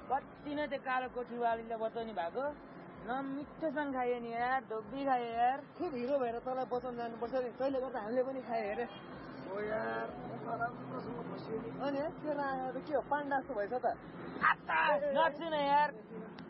कति नै त्यो कालो कोठीवालीले बचाउने भएको न मिठोसँग खायो नि यार ढोग्दी खायो यार खुब हिरो भएर तँलाई बचाउन जानुपर्छ नि तैँले गर्दा हामीले पनि खायो हेरे ओ यार राम्रोसँग बस्यो नि अनि तेरो आएर के हो पाण्डा जस्तो भएछ त गर्छु न यार